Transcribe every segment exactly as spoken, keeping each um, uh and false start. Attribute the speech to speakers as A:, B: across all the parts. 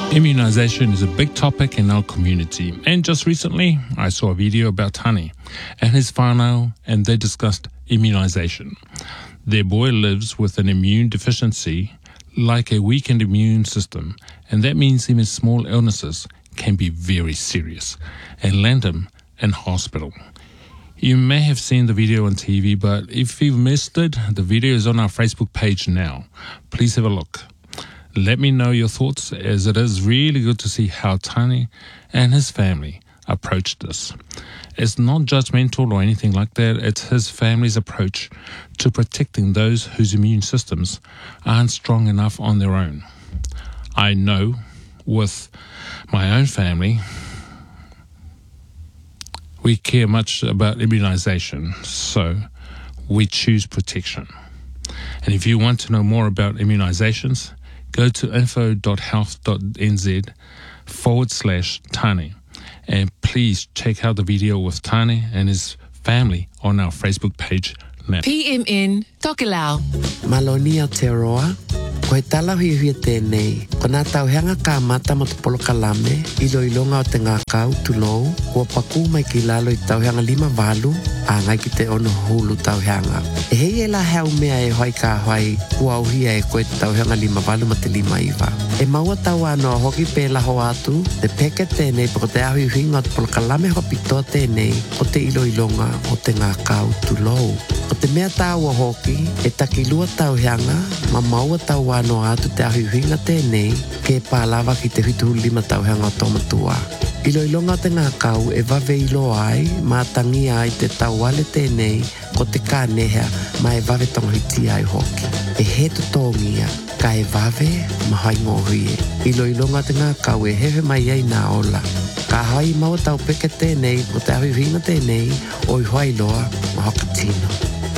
A: Immunization is a big topic in our community, and just recently I saw a video about Tani and his whānau, and they discussed immunization. Their boy lives with an immune deficiency, like a weakened immune system, and that means even small illnesses can be very serious and land him in hospital. You may have seen the video on T V, but if you've missed it, the video is on our Facebook page now. Please have a look. Let me know your thoughts, as it is really good to see how Tani and his family approached this. It's not judgmental or anything like that. It's his family's approach to protecting those whose immune systems aren't strong enough on their own. I know with my own family, we care much about immunization, so we choose protection. And if you want to know more about immunizations, go to info.health.nz forward slash Tani. And please check out the video with Tani and his family on our Facebook page now.
B: P M N Tokelau.
C: Maloni Aotearoa. Koe tala hui hui tēnei, ko nā tauhenga ka mata mo te polo kalame, ilo ilonga o te ngā kau tulou, kua paku mai ki lalo I tauhenga lima walu, a ngai ki te ono hulu tauhenga. E hei e la heo mea e hoi ka hoi, kua auhia e koe te tauhenga lima walu ma te lima iwa. E maua tau anoa hoki pē laho atu, te peke tēnei pako te ahui hui ngā te polo kalame hopi toa tēnei, o te ilo ilonga o te ngā kau tulou. O te mea tāua hoki, e takilua tauhenga, ma maua tau no atu te ahuhinga tēnei ke pālawa ki te hitu lima tauhenga o tomatua. Ilo ilonga te ngā kau e wawe ilo ai, mā tangi ai te tauale tēnei ko te kānehea ma e wawe tonghiti ai hoki. E he tutongia ka e wawe ma hai ngohuie. Ilo ilonga te ngā kau e hewe mai ai nā ola. Ka hai maua tau peke tēnei ko te ahuhinga tēnei o i hoi loa ma hoka tino.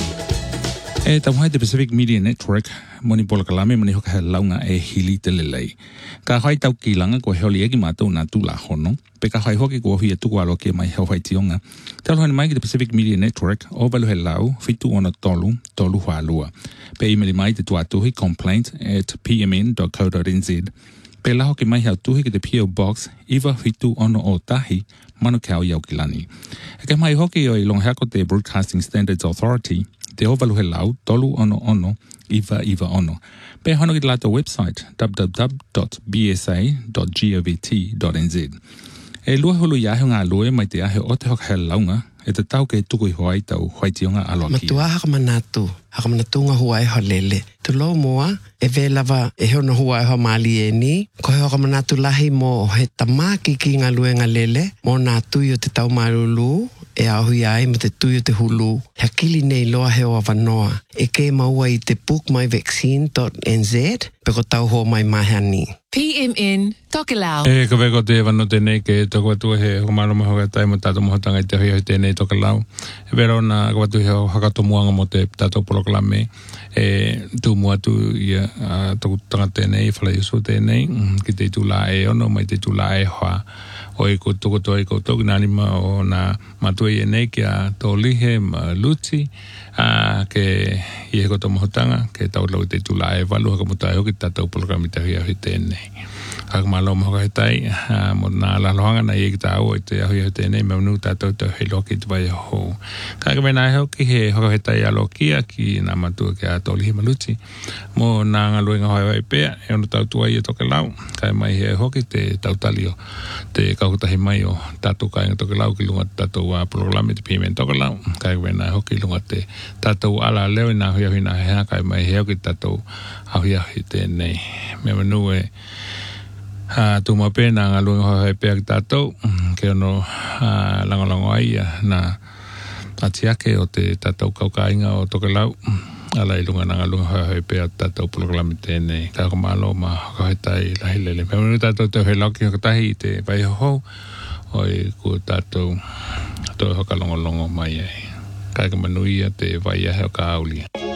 A: E tauhai te Pacific Media Network, moni pola kalame mani hoka he launga e hili te lelei. Ka hai tau kilanga ko heoli eki mātou nā tūla hono, pe ka hai hoki ko hui e tuku alo ke mai hau hai tionga. Te alohani mai ki te Pacific Media Network, o walu he lau, fitu ona tolu, tolu hālua. Pe imeli mai te tuatuhi complaint at p m n dot co dot n z. Pe la hoki mai hau tuhi ki te P O Box, iwa fitu ono o tahi, manu kau yaukilani. E ke mai hoki o I longhako te Broadcasting Standards Authority, te ovalu he lau, tolu ono ono, iwa iwa ono. Pe hono ki te lato website, w w w dot b s a dot govt dot n z. E lua hulu iahe ngā lue mai te ahe o te hoka he launga, e te tau ke tuku I hoai tau hoaitionga aloa kia.
C: Matua haka manatu, haka manatu ngā huai holele. Tu lo moa, e velawa e heo na huai ho mali e ni, ko heo haka manatu lahi mo he tamaki ki ngā lue ngā lele, mo nā tui o te tau marulu, e ahui ai me te tui o te hulu. Hakili nei loa heo awanoa, e ke maua I te book my vaccine dot n z, pe ko tau ho mai mahani.
B: P M N Tokelau.
A: E ka weko te wano tēnei ke toko atua he humaro maho ka tai mo tātou mohotanga I te hui hoi tēnei Tokelau. E wero na ka watu he hakato muanga mo te tātou polokalame. E tū mua tu ia toko tanga tēnei, whala iusu tēnei, ki te tūla e ono, mai te tūla e hoa. O I ko toko toa I ko toki nā lima o nā matua I e nei ki a tō lihe ma luti, a ke I he koto mohotanga, ke tau lau te tūla e walu haka mutai hoki tātou polokalame te hui hoi tēnei. Haka malo mahoka he tai, mo nā lalohanga na I e ki tā au I te hui hoi tēnei, me manu tātou tau hei loki te vai ho. Kaka me nā heo ki he hoka he tai alo kia ki nā matua ki a tō lihe ma luti. Mo nā ngā luenga hoi hoi pēr, e ono tau tua I e toke lau, kai mai he hoki te tau tali o te kaukutahi mai o tātou kai ngā toke lau ki lunga tātou a programe te P M N toke lau, kai me nā hoki lunga te tātou ala leo I nā hui ahui nā hea, kai mai he hoki tātou ahui ahui tēnei. Me manu e Uh, tu ma pena ngā luenga hoi hoi pēr ki tātou, ke ono uh, langolango ai na atiake o te tātou kaukainga o toke lau, ala I lunga ngā luenga hoi hoi pēr tātou polokalame tēnei, kā kamalo ma hoi tai lahi lele. Me manu tātou te hoi lauki hokatahi I te vai ho oi ku tātou tō hoka longolongo mai ai. Kā kamanui te vai ahe o ka aulia.